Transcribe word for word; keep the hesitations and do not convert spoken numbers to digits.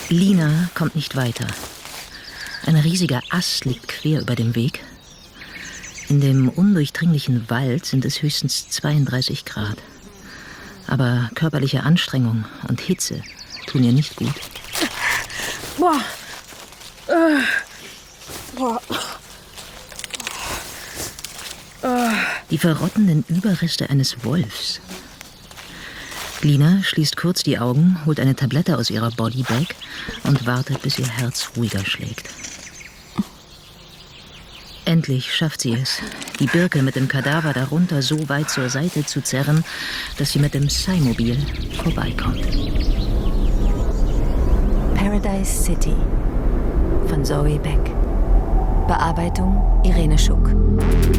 Lina kommt nicht weiter. Ein riesiger Ast liegt quer über dem Weg. In dem undurchdringlichen Wald sind es höchstens zweiunddreißig Grad. Aber körperliche Anstrengung und Hitze tun ihr nicht gut. Boah. Äh. Boah. Äh. Die verrottenden Überreste eines Wolfs. Lina schließt kurz die Augen, holt eine Tablette aus ihrer Bodybag und wartet, bis ihr Herz ruhiger schlägt. Endlich schafft sie es, die Birke mit dem Kadaver darunter so weit zur Seite zu zerren, dass sie mit dem Sci-Mobil vorbeikommt. Paradise City von Zoe Beck. Bearbeitung Irene Schuck.